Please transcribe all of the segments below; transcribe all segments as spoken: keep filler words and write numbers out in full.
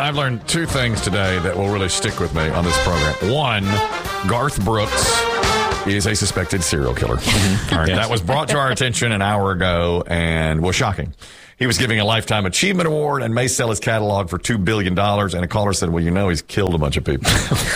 I've learned two things today that will really stick with me on this program. One, Garth Brooks is a suspected serial killer. All right, yes. That was brought to our attention an hour ago and was shocking. He was giving a Lifetime Achievement Award and may sell his catalog for two billion dollars. And a caller said, well, you know, he's killed a bunch of people.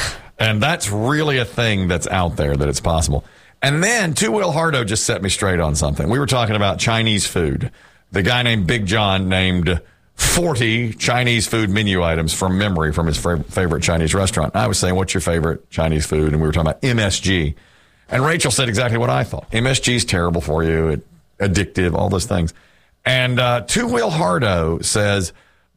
And that's really a thing that's out there, that it's possible. And then Two Will Hardo just set me straight on something. We were talking about Chinese food. The guy named Big John named forty Chinese food menu items from memory from his f- favorite Chinese restaurant. I was saying, what's your favorite Chinese food? And we were talking about M S G. And Rachel said exactly what I thought. M S G is terrible for you, it, addictive, all those things. And uh, Two Will Hardo says,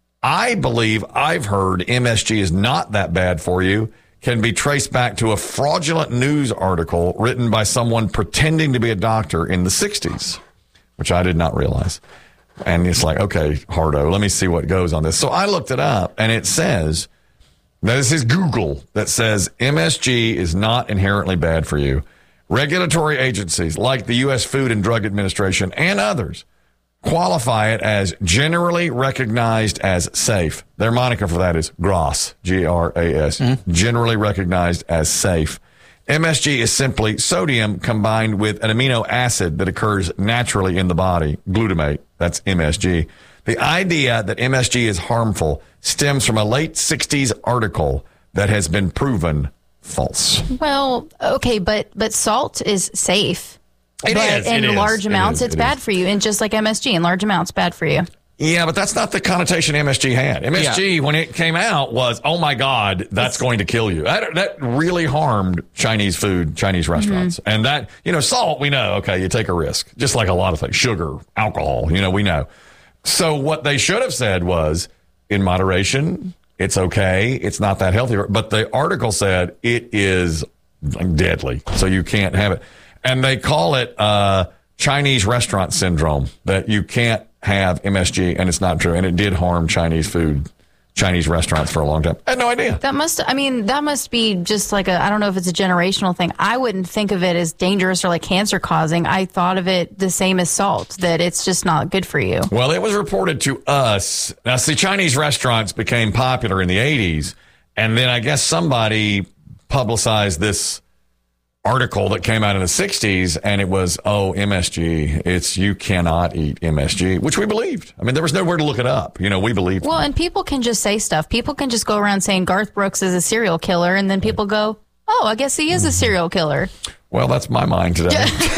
I believe I've heard M S G is not that bad for you, can be traced back to a fraudulent news article written by someone pretending to be a doctor in the sixties, which I did not realize. And it's like, okay, Hardo, let me see what goes on this. So I looked it up, and it says, now this is Google, that says M S G is not inherently bad for you. Regulatory agencies like the U S Food and Drug Administration and others qualify it as generally recognized as safe. Their moniker for that is G R A S, G R A S, mm-hmm. Generally recognized as safe. M S G is simply sodium combined with an amino acid that occurs naturally in the body, glutamate. That's M S G. The idea that M S G is harmful stems from a late sixties article that has been proven false. Well, okay, but but salt is safe. It but is. in it large is. amounts, it it's it bad is. for you. And just like M S G, in large amounts, bad for you. Yeah, but that's not the connotation M S G had. M S G, yeah. when it came out, was, oh, my God, that's it's, going to kill you. That, that really harmed Chinese food, Chinese restaurants. Mm-hmm. And that, you know, salt, we know, okay, you take a risk. Just like a lot of things. Sugar, alcohol, you know, we know. So what they should have said was, in moderation, it's okay. It's not that healthy. But the article said it is deadly, so you can't have it. And they call it uh, Chinese restaurant syndrome, that you can't have M S G, and it's not true. And it did harm Chinese food, Chinese restaurants for a long time. I had no idea. That must, I mean, that must be just like a, I don't know if it's a generational thing. I wouldn't think of it as dangerous or like cancer causing. I thought of it the same as salt, that it's just not good for you. Well, it was reported to us. Now, see, Chinese restaurants became popular in the eighties, and then I guess somebody publicized this article that came out in the sixties, and it was, oh, M S G, it's, you cannot eat M S G, which we believed. I mean, there was nowhere to look it up. You know, we believed. Well, and people can just say stuff. People can just go around saying Garth Brooks is a serial killer, and then people go, oh, I guess he is a serial killer. Well, that's my mind today.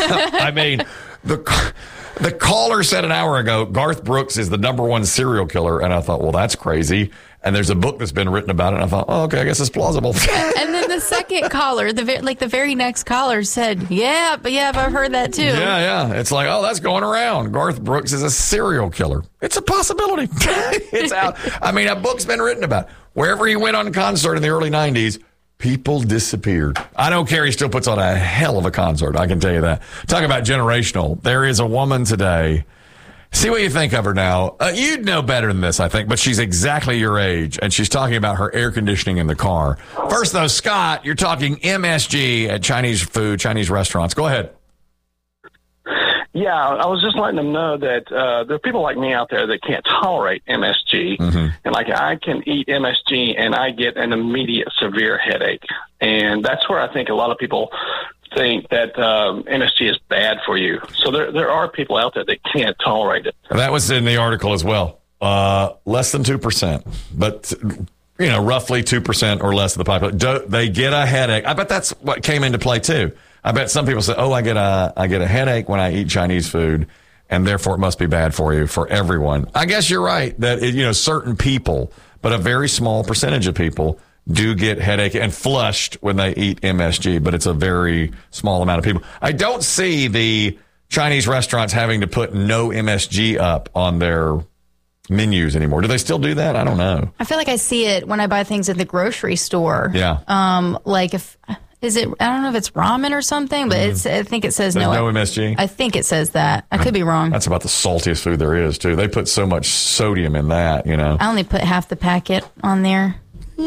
I mean, the the caller said an hour ago, Garth Brooks is the number one serial killer, and I thought, well, that's crazy. And there's a book that's been written about it, and I thought, oh, okay, I guess it's plausible. And then the second caller, the ve- like the very next caller said, yeah, but yeah, I've heard that too. Yeah, yeah. It's like, oh, that's going around. Garth Brooks is a serial killer. It's a possibility. It's out. I mean, a book's been written about it. Wherever he went on concert in the early nineties, people disappeared. I don't care. He still puts on a hell of a concert. I can tell you that. Talk about generational. There is a woman today. See what you think of her now. Uh, you'd know better than this, I think, but she's exactly your age, and she's talking about her air conditioning in the car. First, though, Scott, you're talking M S G at Chinese food, Chinese restaurants. Go ahead. Yeah, I was just letting them know that uh, there are people like me out there that can't tolerate M S G. Mm-hmm. And like I can eat M S G and I get an immediate severe headache. And that's where I think a lot of people think that um, M S G is bad for you. So there there are people out there that can't tolerate it. That was in the article as well. Uh, less than two percent. But, you know, roughly two percent or less of the population. Do, they get a headache. I bet that's what came into play, too. I bet some people say, oh, I get a I get a headache when I eat Chinese food, and therefore it must be bad for you, for everyone. I guess you're right that, it, you know, certain people, but a very small percentage of people do get headache and flushed when they eat M S G, but it's a very small amount of people. I don't see the Chinese restaurants having to put no M S G up on their menus anymore. Do they still do that? I don't know. I feel like I see it when I buy things at the grocery store. Yeah. Um, like if... Is it, I don't know if it's ramen or something, but mm. it's, I think it says There's no. no M S G? I think it says that. I could be wrong. That's about the saltiest food there is, too. They put so much sodium in that, you know. I only put half the packet on there.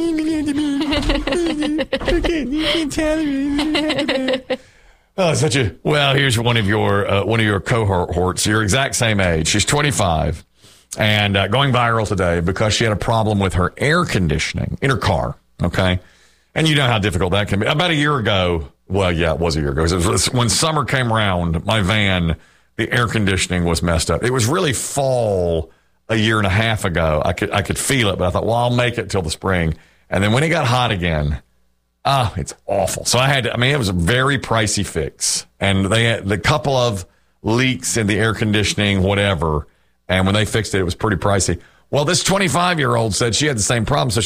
Oh, such a, well, here's one of your, uh, one of your cohorts, your exact same age. She's twenty-five. and uh, going viral today because she had a problem with her air conditioning in her car. Okay. And you know how difficult that can be. About a year ago, well, yeah, it was a year ago. It was, when summer came around, my van, the air conditioning was messed up. It was really fall a year and a half ago. I could I could feel it, but I thought, well, I'll make it till the spring. And then when it got hot again, oh, it's awful. So I had to, I mean, it was a very pricey fix. And they had the couple of leaks in the air conditioning, whatever. And when they fixed it, it was pretty pricey. Well, this twenty-five-year-old said she had the same problem, so she